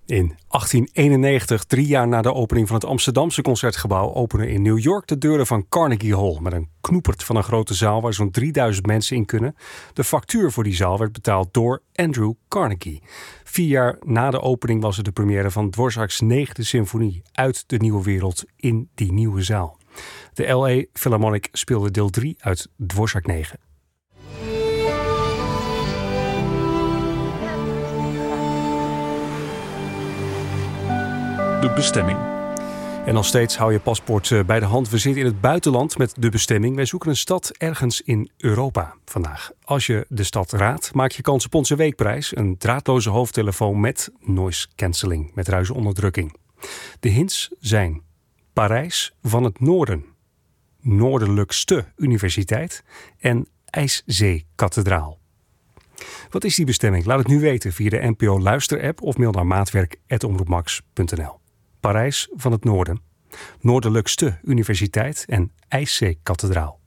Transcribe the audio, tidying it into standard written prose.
In 1891, 3 jaar na de opening van het Amsterdamse Concertgebouw, openen in New York de deuren van Carnegie Hall met een knoepert van een grote zaal waar zo'n 3000 mensen in kunnen. De factuur voor die zaal werd betaald door Andrew Carnegie. 4 jaar na de opening was er de première van Dvorak's 9e symfonie uit de nieuwe wereld in die nieuwe zaal. De LA Philharmonic speelde deel 3 uit Dvorak 9. De bestemming. En nog steeds hou je paspoort bij de hand. We zitten in het buitenland met de bestemming. Wij zoeken een stad ergens in Europa vandaag. Als je de stad raadt, maak je kans op onze weekprijs. Een draadloze hoofdtelefoon met noise cancelling, met ruisonderdrukking. De hints zijn Parijs van het Noorden, Noordelijkste Universiteit en IJszeekathedraal. Wat is die bestemming? Laat het nu weten via de NPO Luister-app of mail naar maatwerk@omroepmax.nl. Parijs van het Noorden, Noordelijkste Universiteit en IJszeekathedraal.